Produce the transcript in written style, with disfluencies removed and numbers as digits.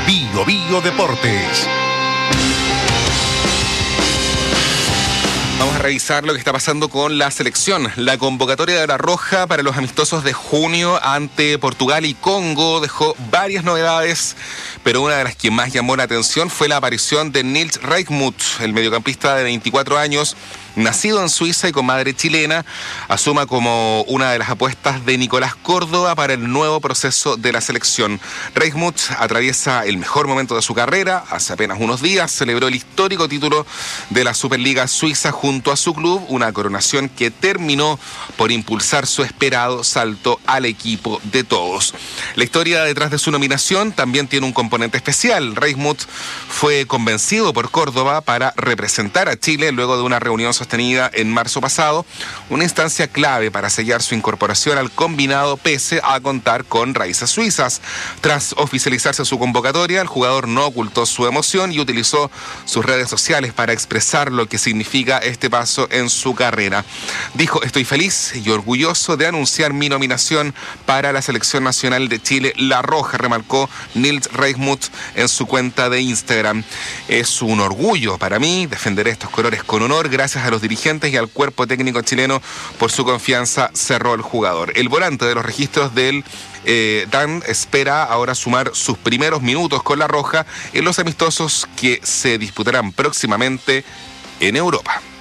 Bio Bio Deportes. Vamos a revisar lo que está pasando con la selección. La convocatoria de la Roja para los amistosos de junio ante Portugal y Congo dejó varias novedades, pero una de las que más llamó la atención fue la aparición de Nils Reicmuth, el mediocampista de 24 años, nacido en Suiza y con madre chilena, asuma como una de las apuestas de Nicolás Córdoba para el nuevo proceso de la selección. Reicmuth atraviesa el mejor momento de su carrera. Hace apenas unos días celebró el histórico título de la Superliga Suiza junto a su club, una coronación que terminó por impulsar su esperado salto al equipo de todos. La historia detrás de su nominación también tiene un componente especial. Reicmuth fue convencido por Córdoba para representar a Chile luego de una reunión sostenida en marzo pasado, una instancia clave para sellar su incorporación al combinado pese a contar con raíces suizas. Tras oficializarse su convocatoria, el jugador no ocultó su emoción y utilizó sus redes sociales para expresar lo que significa este paso en su carrera. Dijo: estoy feliz y orgulloso de anunciar mi nominación para la selección nacional de Chile, La Roja, remarcó Nils Reicmuth en su cuenta de Instagram. Es un orgullo para mí, defenderé estos colores con honor, gracias a los dirigentes y al cuerpo técnico chileno por su confianza, cerró el jugador. El volante de los registros del Dan espera ahora sumar sus primeros minutos con La Roja en los amistosos que se disputarán próximamente en Europa.